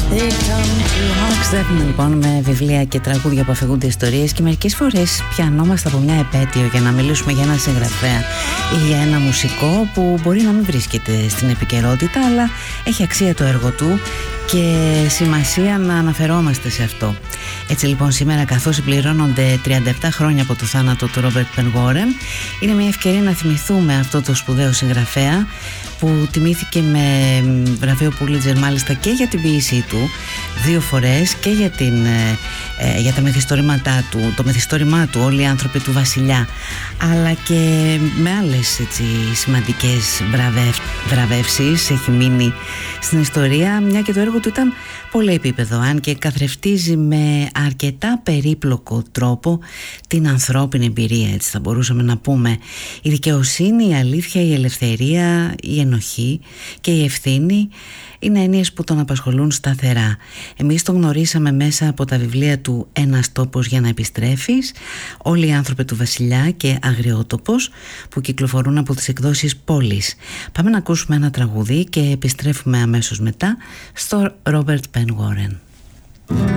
Λοιπόν, με βιβλία και τραγούδια που αφηγούνται ιστορίες, και μερικές φορές πιανόμαστε από μια επέτειο για να μιλήσουμε για ένα συγγραφέα ή για ένα μουσικό που μπορεί να μην βρίσκεται στην επικαιρότητα, αλλά έχει αξία το έργο του και σημασία να αναφερόμαστε σε αυτό. Έτσι λοιπόν σήμερα, καθώς συμπληρώνονται 37 χρόνια από το θάνατο του Ρόμπερτ Πεν Γουόρεν, είναι μια ευκαιρία να θυμηθούμε αυτό το σπουδαίο συγγραφέα που τιμήθηκε με βραβείο Πούλιτζερ, μάλιστα και για την ποίησή του 2 φορές και για τα μυθιστορήματά του, το μυθιστόρημά του «Όλοι οι άνθρωποι του βασιλιά», αλλά και με άλλες σημαντικές βραβεύσεις έχει μείνει στην ιστορία, μια και το έργο του ήταν πολύ επίπεδο, αν και καθρεφτίζει με αρκετά περίπλοκο τρόπο την ανθρώπινη εμπειρία, έτσι θα μπορούσαμε να πούμε. Η δικαιοσύνη, η αλήθεια, η ελευθερία, η ενοχή και η ευθύνη είναι έννοιες που τον απασχολούν σταθερά. Εμείς τον γνωρίσαμε μέσα από τα βιβλία του «Ένας τόπος για να επιστρέφεις», «Όλοι οι άνθρωποι του βασιλιά» και «Αγριότοπος», που κυκλοφορούν από τις εκδόσεις Πόλης. Πάμε να ακούσουμε ένα τραγούδι και επιστρέφουμε αμέσως μετά στο Ρόμπερτ Πεν Γουόρεν.